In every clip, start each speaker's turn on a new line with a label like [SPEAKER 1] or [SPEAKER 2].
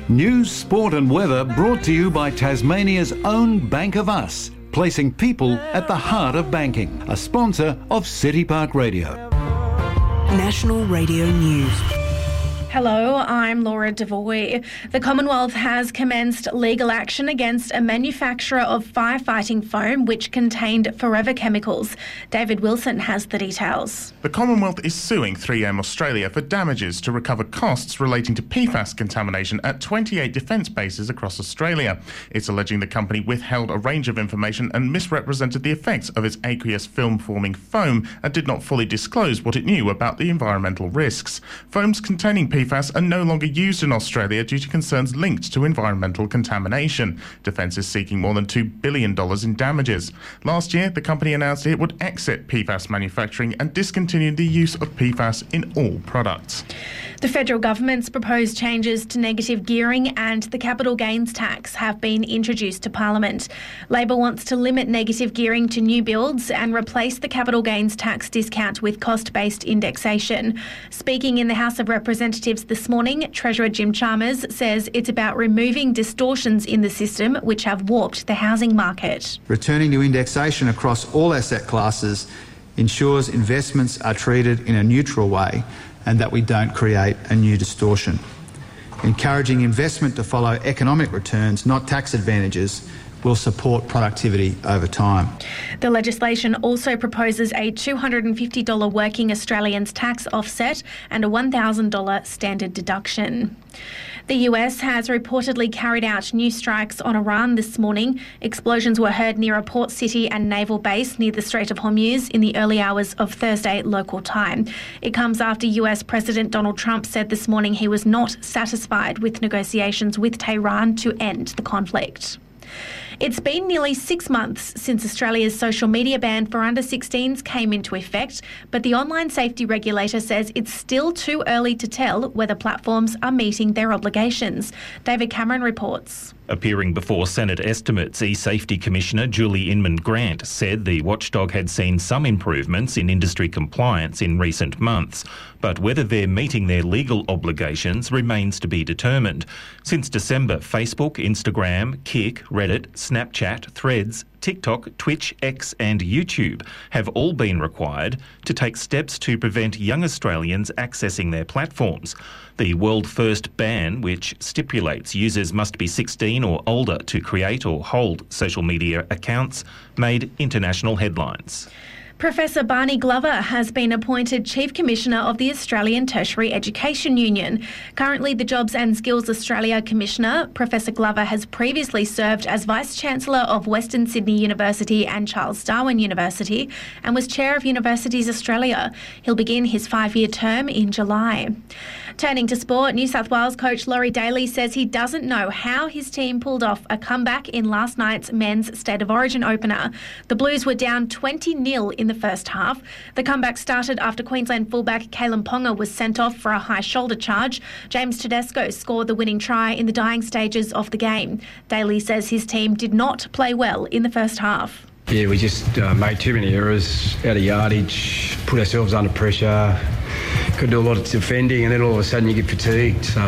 [SPEAKER 1] News, sport and weather brought to you by Tasmania's own Bank of Us, placing people at the heart of banking. A sponsor of City Park Radio.
[SPEAKER 2] National Radio News.
[SPEAKER 3] Hello, I'm Laura Devoy. The Commonwealth has commenced legal action against a manufacturer of firefighting foam which contained forever chemicals. David Wilson has the details.
[SPEAKER 4] The Commonwealth is suing 3M Australia for damages to recover costs relating to PFAS contamination at 28 defence bases across Australia. It's alleging the company withheld a range of information and misrepresented the effects of its aqueous film-forming foam and did not fully disclose what it knew about the environmental risks. Foams containing PFAS are no longer used in Australia due to concerns linked to environmental contamination. Defence is seeking more than $2 billion in damages. Last year, the company announced it would exit PFAS manufacturing and discontinue the use of PFAS in all products.
[SPEAKER 3] The federal government's proposed changes to negative gearing and the capital gains tax have been introduced to Parliament. Labor wants to limit negative gearing to new builds and replace the capital gains tax discount with cost-based indexation. Speaking in the House of Representatives this morning, Treasurer Jim Chalmers says it's about removing distortions in the system which have warped the housing market.
[SPEAKER 5] Returning to indexation across all asset classes ensures investments are treated in a neutral way and that we don't create a new distortion. Encouraging investment to follow economic returns, not tax advantages, will support productivity over time.
[SPEAKER 3] The legislation also proposes a $250 working Australians tax offset and a $1,000 standard deduction. The US has reportedly carried out new strikes on Iran this morning. Explosions were heard near a port city and naval base near the Strait of Hormuz in the early hours of Thursday local time. It comes after US President Donald Trump said this morning he was not satisfied with negotiations with Tehran to end the conflict. It's been nearly 6 months since Australia's social media ban for under-16s came into effect, but the online safety regulator says it's still too early to tell whether platforms are meeting their obligations. David Cameron reports.
[SPEAKER 6] Appearing before Senate estimates, eSafety Commissioner Julie Inman-Grant said the watchdog had seen some improvements in industry compliance in recent months, but whether they're meeting their legal obligations remains to be determined. Since December, Facebook, Instagram, Kik, Reddit, Snapchat, Threads, TikTok, Twitch, X and YouTube have all been required to take steps to prevent young Australians accessing their platforms. The world-first ban, which stipulates users must be 16 or older to create or hold social media accounts, made international headlines.
[SPEAKER 3] Professor Barney Glover has been appointed Chief Commissioner of the Australian Tertiary Education Union. Currently the Jobs and Skills Australia Commissioner, Professor Glover has previously served as Vice-Chancellor of Western Sydney University and Charles Darwin University and was Chair of Universities Australia. He'll begin his 5-year term in July. Turning to sport, New South Wales coach Laurie Daly says he doesn't know how his team pulled off a comeback in last night's men's State of Origin opener. The Blues were down 20-0 in the first half. The comeback started after Queensland fullback Kalen Ponga was sent off for a high shoulder charge. James Tedesco scored the winning try in the dying stages of the game. Daly says his team did not play well in the first half.
[SPEAKER 7] Yeah, we just made too many errors, out of yardage, put ourselves under pressure, could do a lot of defending, and then all of a sudden you get fatigued. So,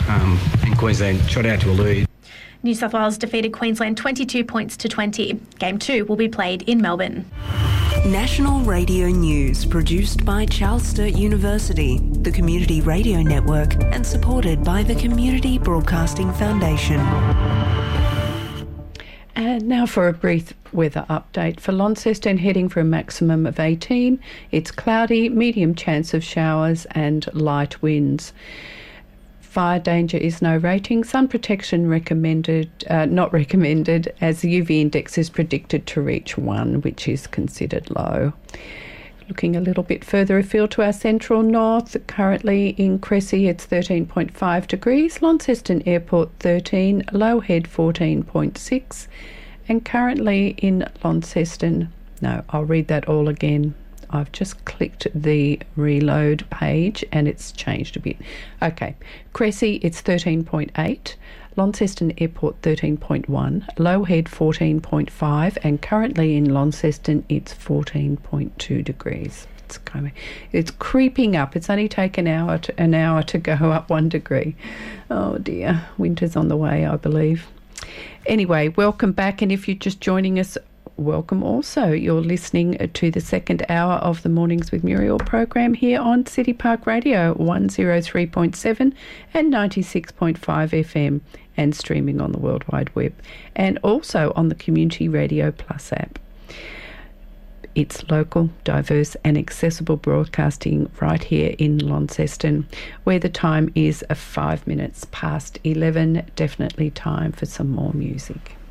[SPEAKER 7] and Queensland shot out to a lead.
[SPEAKER 3] New South Wales defeated Queensland 22 points to 20. Game 2 will be played in Melbourne.
[SPEAKER 2] National Radio News, produced by Charles Sturt University, the Community Radio Network, and supported by the Community Broadcasting Foundation.
[SPEAKER 8] And now for a brief weather update. For Launceston, heading for a maximum of 18. It's cloudy, medium chance of showers and light winds. Fire danger is no rating. Sun protection not recommended, as the UV index is predicted to reach 1, which is considered low. Looking a little bit further afield to our central north, currently in Cressy it's 13.5 degrees, Launceston Airport 13, Lowhead 14.6, and currently in Launceston, no, I'll read that all again. I've just clicked the reload page and it's changed a bit. Okay, Cressy it's 13.8, Launceston Airport 13.1, Lowhead 14.5, and currently in Launceston it's 14.2 degrees. It's creeping up. It's only taken an hour to go up 1 degree. Oh dear, winter's on the way, I believe. Anyway, welcome back, and if you're just joining us, welcome also. You're listening to the second hour of the Mornings with Muriel program here on City Park Radio 103.7 and 96.5 FM, and streaming on the World Wide Web, and also on the Community Radio Plus app. It's local, diverse and accessible broadcasting right here in Launceston, where the time is 5 minutes past 11. Definitely time for some more music.